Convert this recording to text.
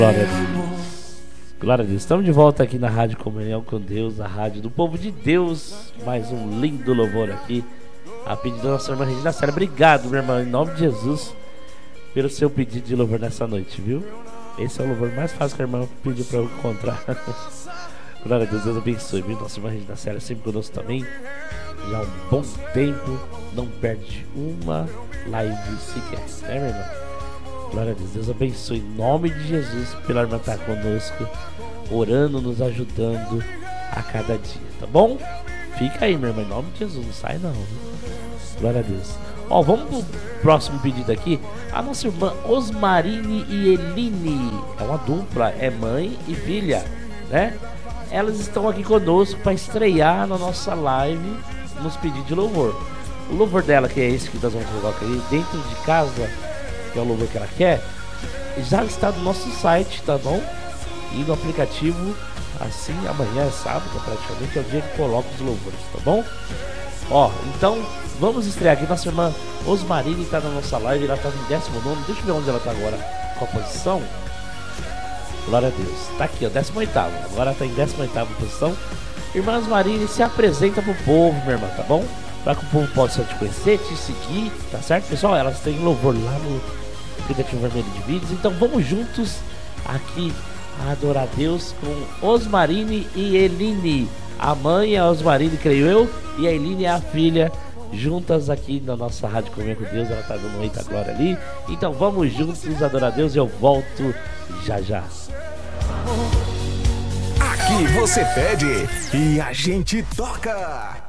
Glória a Deus. Glória a Deus. Estamos de volta aqui na Rádio Comunhão com Deus, a rádio do povo de Deus. Mais um lindo louvor aqui, a pedido da nossa irmã Regina Célia. Obrigado, minha irmã, em nome de Jesus, pelo seu pedido de louvor nessa noite, viu? Esse é o louvor mais fácil que a irmã pediu para eu encontrar. Glória a Deus, Deus abençoe, viu? Nossa irmã Regina Célia sempre conosco também. Já há um bom tempo, não perde uma live sequer, né, minha irmã? Glória a Deus, Deus abençoe em nome de Jesus pela irmã estar conosco, orando, nos ajudando a cada dia, tá bom? Fica aí, minha irmã, em nome de Jesus, não sai não, viu? Glória a Deus. Ó, vamos pro próximo pedido aqui. A nossa irmã Osmarine e Eline, é uma dupla, é mãe e filha, né? Elas estão aqui conosco para estrear na nossa live, nos pedidos de louvor. O louvor dela, que é esse que nós vamos colocar aí, dentro de casa, que é o louvor que ela quer, já está no nosso site, tá bom? E no aplicativo, assim, amanhã é sábado, praticamente é o dia que coloca os louvores, tá bom? Ó, então, vamos estrear aqui. Nossa irmã Osmarine está na nossa live, ela estava em 19º, deixa eu ver onde ela está agora, qual a posição. Glória a Deus, tá aqui, ó, 18º, agora está em 18ª posição. Irmã Osmarine, se apresenta pro povo, minha irmã, tá bom? Para que o povo possa te conhecer, te seguir, tá certo, pessoal? Elas têm louvor lá no aplicativo vermelho de vídeos. Então vamos juntos aqui a adorar a Deus com Osmarine e Eline. A mãe é a Osmarine, creio eu, e a Eline é a filha, juntas aqui na nossa Rádio Comunhão com Deus. Ela tá dando um eita glória ali. Então vamos juntos adorar a Deus e eu volto já já. Aqui você pede e a gente toca.